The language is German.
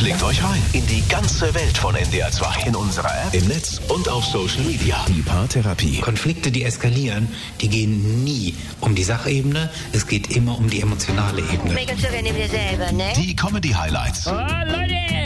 Klickt euch rein in die ganze Welt von NDR 2. In unserer App, im Netz und auf Social Media. Die Paartherapie. Konflikte, die eskalieren, die gehen nie um die Sachebene. Es geht immer um die emotionale Ebene. Die Comedy-Highlights. Oh, Leute!